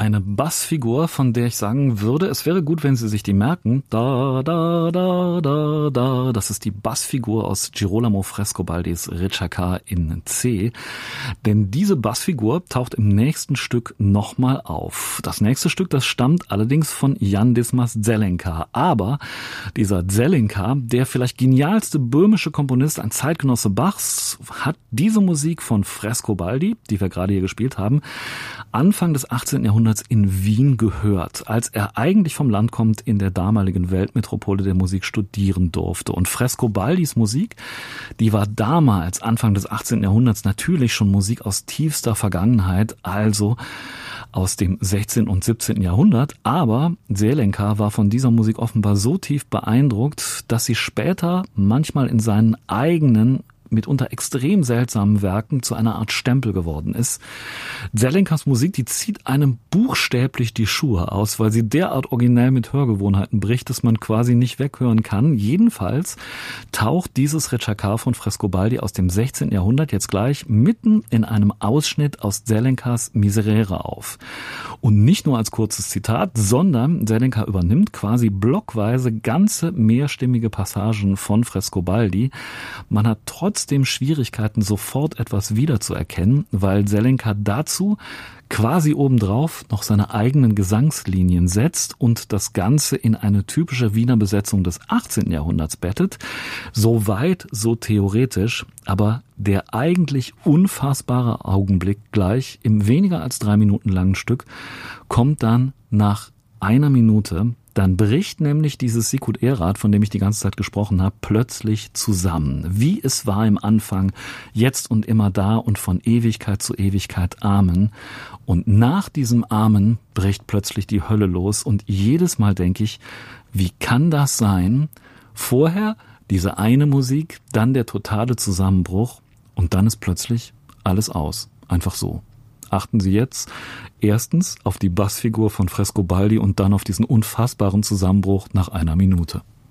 Eine Bassfigur, von der ich sagen würde, es wäre gut, wenn Sie sich die merken. Da, da, da, da, da. Das ist die Bassfigur aus Girolamo Frescobaldis Ricercar in C. Denn diese Bassfigur taucht im nächsten Stück nochmal auf. Das nächste Stück, das stammt allerdings von Jan Dismas Zelenka. Aber dieser Zelenka, der vielleicht genialste böhmische Komponist, ein Zeitgenosse Bachs, hat diese Musik von Frescobaldi, die wir gerade hier gespielt haben, Anfang des 18. Jahrhunderts in Wien gehört, als er eigentlich vom Land kommt, in der damaligen Weltmetropole der Musik studieren durfte. Und Frescobaldis Musik, die war damals, Anfang des 18. Jahrhunderts, natürlich schon Musik aus tiefster Vergangenheit, also aus dem 16. und 17. Jahrhundert. Aber Zelenka war von dieser Musik offenbar so tief beeindruckt, dass sie später manchmal in seinen eigenen mitunter extrem seltsamen Werken zu einer Art Stempel geworden ist. Zelenkas Musik, die zieht einem buchstäblich die Schuhe aus, weil sie derart originell mit Hörgewohnheiten bricht, dass man quasi nicht weghören kann. Jedenfalls taucht dieses Ricercar von Frescobaldi aus dem 16. Jahrhundert jetzt gleich mitten in einem Ausschnitt aus Zelenkas Miserere auf. Und nicht nur als kurzes Zitat, sondern Zelenka übernimmt quasi blockweise ganze mehrstimmige Passagen von Frescobaldi. Man hat trotzdem Schwierigkeiten, sofort etwas wiederzuerkennen, weil Zelenka dazu quasi obendrauf noch seine eigenen Gesangslinien setzt und das Ganze in eine typische Wiener Besetzung des 18. Jahrhunderts bettet. So weit, so theoretisch, aber der eigentlich unfassbare Augenblick gleich im weniger als 3 Minuten langen Stück kommt dann nach einer Minute. Dann bricht nämlich dieses Sicut Erat, von dem ich die ganze Zeit gesprochen habe, plötzlich zusammen. Wie es war im Anfang, jetzt und immer da und von Ewigkeit zu Ewigkeit Amen. Und nach diesem Amen bricht plötzlich die Hölle los. Und jedes Mal denke ich, wie kann das sein? Vorher diese eine Musik, dann der totale Zusammenbruch und dann ist plötzlich alles aus. Einfach so. Achten Sie jetzt erstens auf die Bassfigur von Frescobaldi und dann auf diesen unfassbaren Zusammenbruch nach einer Minute.